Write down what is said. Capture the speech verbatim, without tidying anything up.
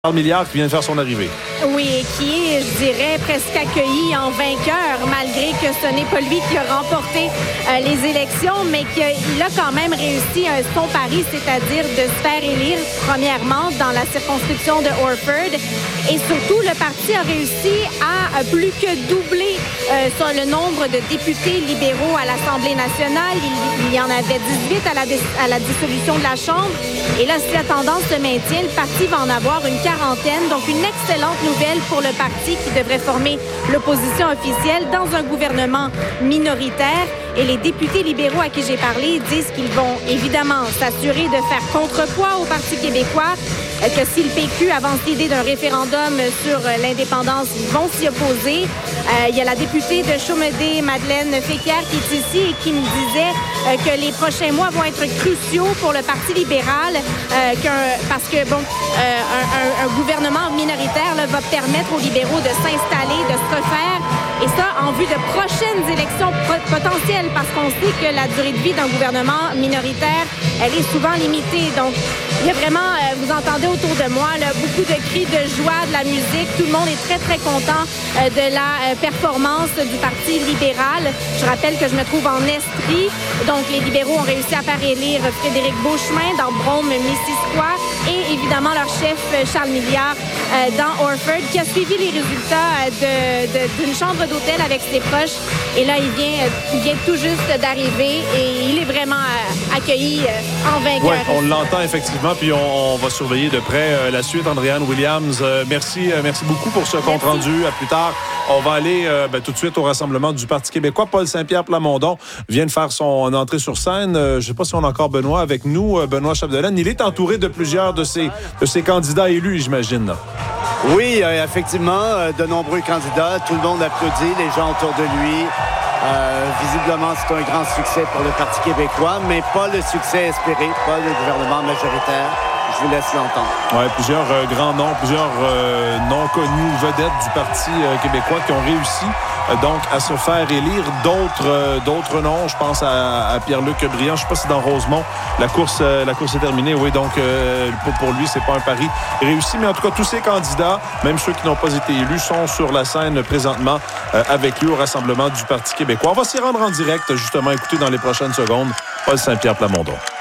Charles Milliard qui vient de faire son arrivée. Oui, et qui est, je dirais, presque accueilli en vainqueur, malgré que ce n'est pas lui qui a remporté euh, les élections, mais qu'il a quand même réussi euh, son pari, c'est-à-dire de se faire élire, premièrement, dans la circonscription de Orford. Et surtout, le parti a réussi à plus que doubler euh, sur le nombre de députés libéraux à l'Assemblée nationale. Il, il y en avait dix-huit à la, à la dissolution de la Chambre. Et là, si la tendance se maintient, le parti va en avoir une quarantaine. Donc, une excellente nouvelle pour le parti qui devrait former l'opposition officielle dans un gouvernement minoritaire. Et les députés libéraux à qui j'ai parlé disent qu'ils vont évidemment s'assurer de faire contrepoids au Parti québécois, que si le P Q avance l'idée d'un référendum sur l'indépendance, ils vont s'y opposer. Euh, il y a la députée de Chaumédé, Madeleine Féquière, qui est ici et qui me disait euh, que les prochains mois vont être cruciaux pour le Parti libéral, euh, qu'un, parce que bon, euh, un, un, un gouvernement minoritaire là, va permettre aux libéraux de s'installer, de se refaire, et ça en vue de prochaines élections potentielles, parce qu'on sait que la durée de vie d'un gouvernement minoritaire, elle est souvent limitée. Donc, il y a vraiment, euh, vous entendez autour de moi, là, beaucoup de cris de joie, de la musique. Tout le monde est très, très content euh, de la euh, performance du Parti libéral. Je rappelle que je me trouve en Estrie. Donc, les libéraux ont réussi à faire élire Frédéric Beauchemin dans Brome-Missisquoi et évidemment leur chef Charles Milliard euh, dans Orford, qui a suivi les résultats euh, de, de, d'une chambre d'hôtel avec ses proches. Et là, il vient, euh, il vient tout juste d'arriver et il est vraiment euh, accueilli euh, en vainqueur. Oui, on l'entend effectivement, puis on, on va surveiller de près euh, la suite. Andréanne Williams, euh, merci, euh, merci beaucoup pour ce compte-rendu. À plus tard. On va aller euh, ben, tout de suite au rassemblement du Parti québécois. Paul Saint-Pierre Plamondon vient de faire son entrée sur scène. Euh, je ne sais pas si on a encore Benoît avec nous, euh, Benoît Chapdelaine. Il est entouré de plusieurs de ses, de ses candidats élus, j'imagine. Là. Oui, euh, effectivement, euh, de nombreux candidats. Tout le monde applaudit, les gens autour de lui. Euh, visiblement, c'est un grand succès pour le Parti québécois, mais pas le succès espéré, pas le gouvernement majoritaire. Je vous laisse l'entendre. Oui, plusieurs euh, grands noms, plusieurs euh, noms connus, vedettes du Parti euh, québécois qui ont réussi euh, donc à se faire élire. D'autres, euh, d'autres noms, je pense à, à Pierre-Luc Briand. Je ne sais pas si dans Rosemont, la course, euh, la course est terminée. Oui, donc euh, pour, pour lui, c'est pas un pari réussi. Mais en tout cas, tous ces candidats, même ceux qui n'ont pas été élus, sont sur la scène présentement euh, avec lui au rassemblement du Parti québécois. On va s'y rendre en direct, justement, écouter dans les prochaines secondes Paul Saint-Pierre Plamondon.